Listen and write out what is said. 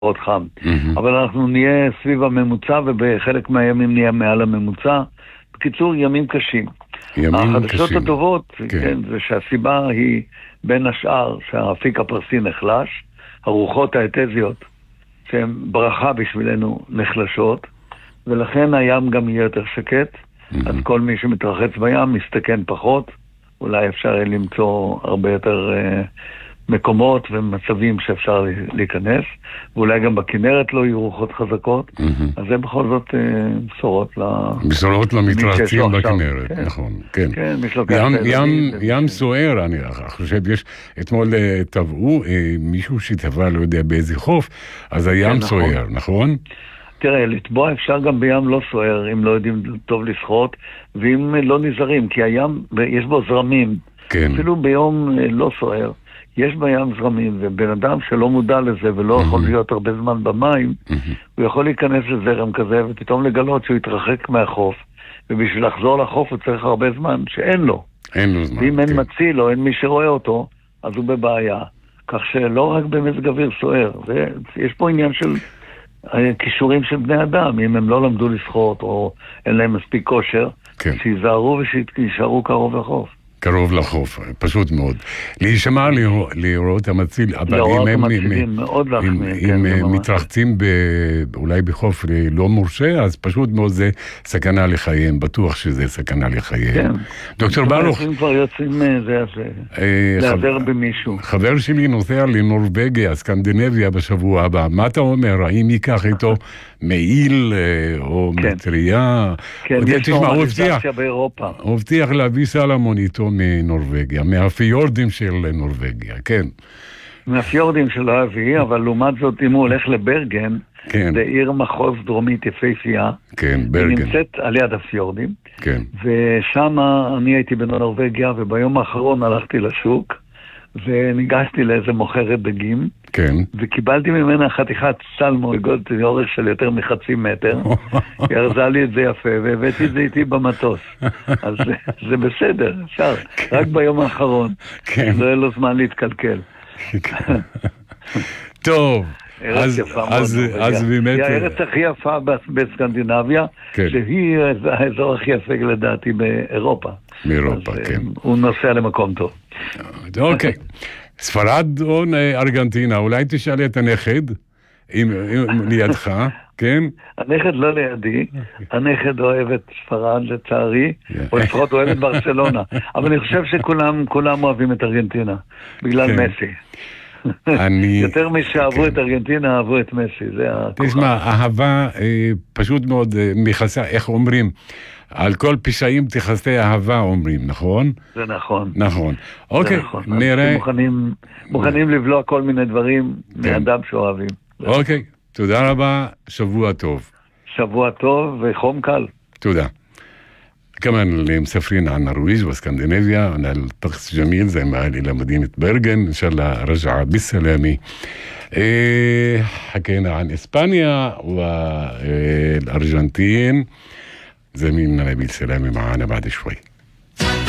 עוד חם. אבל אנחנו נהיה סביב הממוצע, ובחלק מהימים נהיה מעל הממוצע. בקיצור, ימים קשים. החדשות הטובות, כן, זה שהסיבה היא בין השאר שהאפיק הפרסי נחלש, הרוחות האטזיות, שהן ברכה בשבילנו, נחלשות, ולכן הים גם יהיה יותר שקט, אז כל מי שמתרחץ בים מסתכן פחות, אולי אפשר למצוא הרבה יותר מקומות ומצבים שאפשר להיכנס, ואולי גם בכנרת לא יהיו רוחות חזקות, אז זה בכל זאת בשורות למתרחצים בכנרת, נכון, כן. ים סוער, אני חושב, יש, אתמול טבעו, מישהו שטבע, לא יודע באיזה חוף, אז הים סוער, נכון? תראה, לטבוע אפשר גם בים לא סוער, אם לא יודעים טוב לשחות, ואם לא נזהרים, כי הים, יש בו זרמים, אפילו ביום לא סוער, יש בים זרמים, ובן אדם שלא מודע לזה ולא יכול להיות הרבה זמן במים, הוא יכול להיכנס לזרם כזה ופתאום לגלות שהוא יתרחק מהחוף, ובשביל לחזור לחוף הוא צריך הרבה זמן שאין לו. אין לו זמן. ואם אין מציל או אין מי שרואה אותו, אז הוא בבעיה. כך שלא רק במזג אוויר סוער, יש פה עניין של כישורים של בני אדם, אם הם לא למדו לשחות או אין להם מספיק כושר, שיזהרו ושישארו קרוב לחוף. קרוב לחוף, פשוט מאוד. להישמע לראות המציל, אבל אם מתרחצים אולי בחוף לא מורשה, אז פשוט מאוד זה סכנה לחייהם, בטוח שזה סכנה לחייהם. דוקטור ברוך, כבר יוצאים להיעזר במישהו. חבר שלי נוסע לנורווגיה, סקנדינביה בשבוע הבא, מה אתה אומר? האם ייקח איתו מעיל או מטריה? כן, יש נורמליזציה באירופה. הוא הבטיח להביא סלמון איתו מנורווגיה, מהפיורדים של נורווגיה, כן. מהפיורדים שלא אביא, אבל לעומת זאת, אם הוא הולך לברגן, זה עיר מחוז דרומית יפהפייה. כן, ברגן. היא נמצאת על יד הפיורדים. כן. ושם אני הייתי בנורווגיה, וביום האחרון הלכתי לשוק, וניגשתי לאיזה מוכרת דגים. כן. וקיבלתי ממנה חתיכת סלמון בגודל אורך של יותר מחצי מטר. היא ארזה לי את זה יפה, והבאתי את זה איתי במטוס. אז זה בסדר, אפשר. רק ביום האחרון. כן. לא היה לו זמן להתקלקל. טוב. אז באמת... היא הארץ הכי יפה בסקנדינביה, שהיא האזור הכי יפה לדעתי באירופה. מאירופה, כן. הוא נוסע למקום טוב. אוקיי. ספרד או ארגנטינה? אולי תשאל את הנכד, אם לידך, כן? הנכד לא לידי, הנכד אוהב את ספרד לצערי, או לפחות אוהב את ברצלונה, אבל אני חושב שכולם אוהבים את ארגנטינה, בגלל מסי. יותר משאהבו את ארגנטינה, אהבו את מסי, זה הכוחה. תשמע, אהבה פשוט מאוד מכסה, איך אומרים? על כל פשעים תכסה אהבה אומרים, נכון? זה נכון. נכון. אוקיי, נראה... מוכנים לבלוע כל מיני דברים מאדם שאוהבים. אוקיי, תודה רבה, שבוע טוב. שבוע טוב וחום קל. תודה. كمان مسافرين عن النرويج واسكندنافيا عن الطقس جميل زي ما قال إلى مدينة برغن إن شاء الله رجع بالسلامة. حكينا عن إسبانيا والأرجنتين. زميلنا نبيل سلامي معانا بعد شوي.